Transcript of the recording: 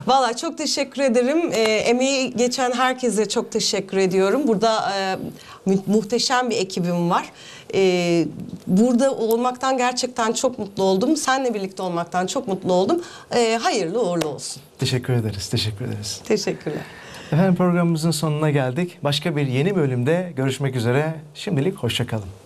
Valla çok teşekkür ederim. Emeği geçen herkese çok teşekkür ediyorum. Burada muhteşem bir ekibim var. Burada olmaktan gerçekten çok mutlu oldum. Seninle birlikte olmaktan çok mutlu oldum. Hayırlı uğurlu olsun. Teşekkür ederiz, teşekkür ederiz. Teşekkürler. Efendim programımızın sonuna geldik. Başka bir yeni bölümde görüşmek üzere. Şimdilik hoşça kalın.